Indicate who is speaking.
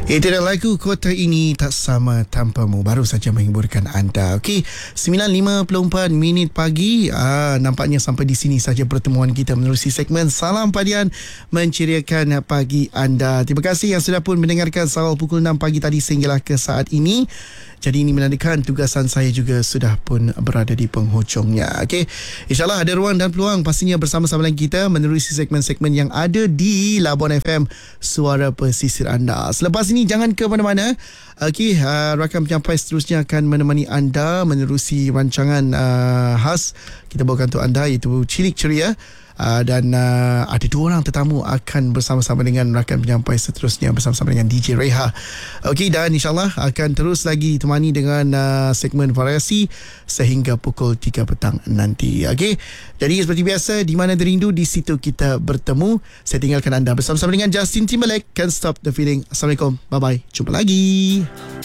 Speaker 1: Itu adalah lagu Kota Ini Tak Sama Tanpamu, baru saja menghiburkan anda. Okey, 9.54 minit pagi. Nampaknya sampai di sini saja pertemuan kita menerusi segmen Salam Padian menceriakan pagi anda. Terima kasih yang sudah pun mendengarkan awal pukul 6 pagi tadi sehinggalah ke saat ini. Jadi ini menandakan tugasan saya juga sudah pun berada di penghujungnya. Okey, InsyaAllah ada ruang dan peluang pastinya bersama-sama dengan kita menerusi segmen-segmen yang ada di Labuan FM, Suara Pesisir anda. Selepas ini jangan ke mana-mana. Okey, rakan penyampai seterusnya akan menemani anda menerusi rancangan khas kita bawakan untuk anda, iaitu Cilik Ceria. Dan ada dua orang tetamu akan bersama-sama dengan rakan penyampai seterusnya bersama-sama dengan DJ Reha. Okey, dan insyaAllah akan terus lagi temani dengan segmen variasi sehingga pukul 3 petang nanti. Okey, jadi seperti biasa, di mana derindu di situ kita bertemu. Saya tinggalkan anda bersama-sama dengan Justin Timberlake, Can't Stop the Feeling. Assalamualaikum, bye-bye, jumpa lagi.